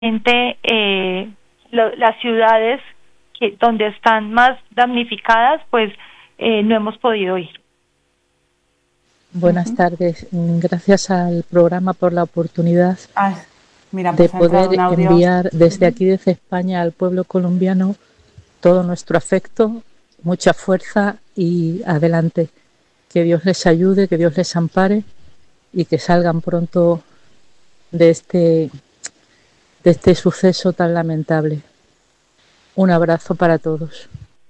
las ciudades donde están más damnificadas, pues no hemos podido ir. Buenas tardes. Gracias al programa por la oportunidad Mira, de pues ha entrado poder un audio. enviar desde aquí, desde España, al pueblo colombiano todo nuestro afecto, mucha fuerza y adelante. Que Dios les ayude, que Dios les ampare y que salgan pronto de este suceso tan lamentable. Un abrazo para todos.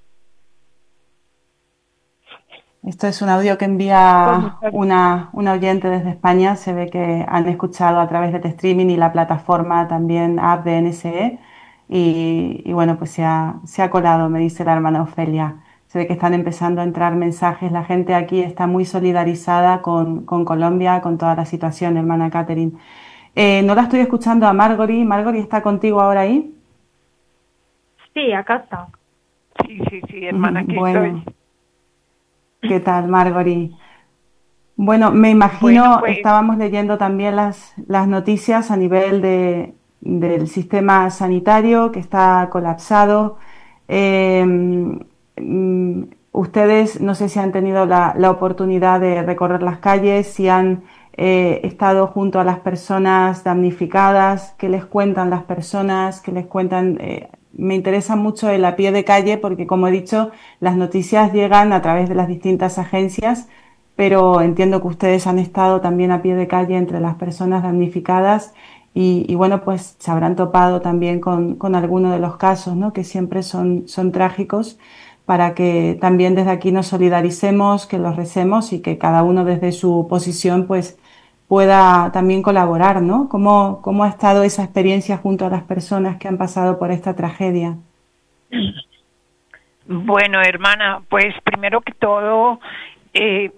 Esto es un audio que envía una oyente desde España. Se ve que han escuchado a través de streaming y la plataforma también app de NSE. Y bueno, pues se ha colado, me dice la hermana Ofelia. Se ve que están empezando a entrar mensajes. La gente aquí está muy solidarizada con Colombia, con toda la situación, hermana Catherine. No la estoy escuchando a Margory. Margory, ¿está contigo ahora ahí? Sí, acá está. Sí, hermana, aquí bueno. estoy. ¿Qué tal, Margory? Bueno, me imagino, estábamos leyendo también las noticias a nivel del sistema sanitario que está colapsado. Ustedes, no sé si han tenido la oportunidad de recorrer las calles, si han estado junto a las personas damnificadas, qué les cuentan las personas, qué les cuentan. Me interesa mucho el a pie de calle porque, como he dicho, las noticias llegan a través de las distintas agencias, pero entiendo que ustedes han estado también a pie de calle entre las personas damnificadas y bueno, pues se habrán topado también con algunos de los casos, ¿no? Que siempre son trágicos, para que también desde aquí nos solidaricemos, que los recemos y que cada uno desde su posición pues pueda también colaborar, ¿no? ¿Cómo ha estado esa experiencia junto a las personas que han pasado por esta tragedia? Bueno, hermana, pues primero que todo se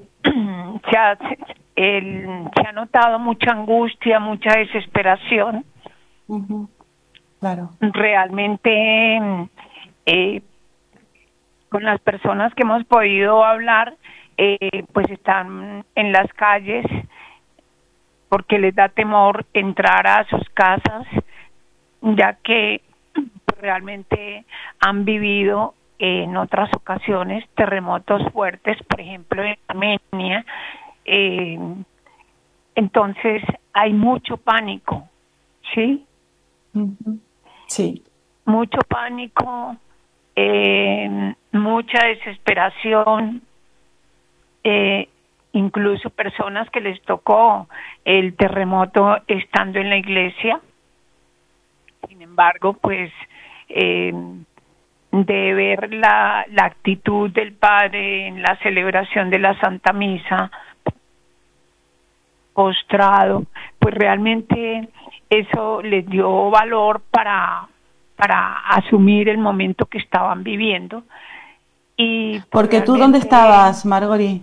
ha notado mucha angustia, mucha desesperación. Claro. Realmente con las personas que hemos podido hablar, pues están en las calles porque les da temor entrar a sus casas, ya que realmente han vivido en otras ocasiones terremotos fuertes, por ejemplo en Armenia. Entonces hay mucho pánico, ¿sí? Sí. Mucho pánico, mucha desesperación, incluso personas que les tocó el terremoto estando en la iglesia. Sin embargo, pues de ver la actitud del Padre en la celebración de la Santa Misa, postrado, pues realmente eso les dio valor para asumir el momento que estaban viviendo. Y pues, porque tú, ¿dónde estabas, Margory?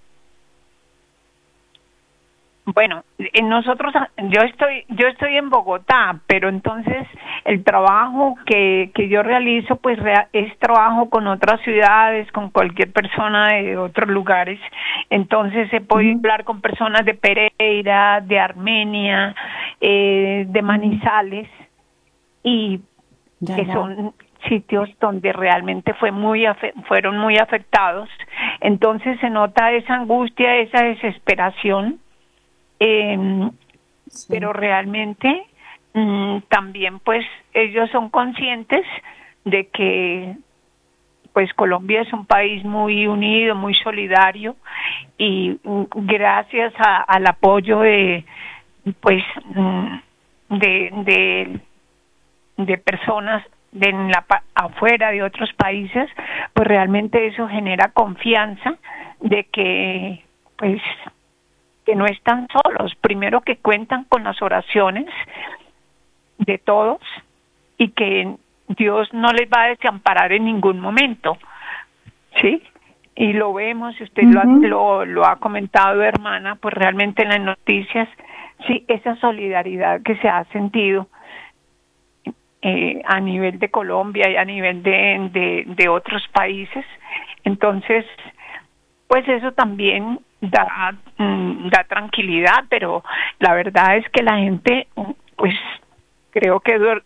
Bueno, nosotros, yo estoy en Bogotá, pero entonces el trabajo que yo realizo pues es trabajo con otras ciudades, con cualquier persona de otros lugares. Entonces he podido hablar con personas de Pereira, de Armenia, de Manizales, y que son sitios donde realmente fueron muy afectados. Entonces se nota esa angustia, esa desesperación. Pero realmente también pues ellos son conscientes de que pues Colombia es un país muy unido, muy solidario, y gracias al apoyo de pues de personas afuera de otros países, pues realmente eso genera confianza de que pues que no están solos, primero que cuentan con las oraciones de todos y que Dios no les va a desamparar en ningún momento, ¿sí? Y lo vemos, usted lo ha comentado, hermana, pues realmente en las noticias, sí, esa solidaridad que se ha sentido a nivel de Colombia y a nivel de otros países. Entonces, pues eso también da tranquilidad, pero la verdad es que la gente pues creo que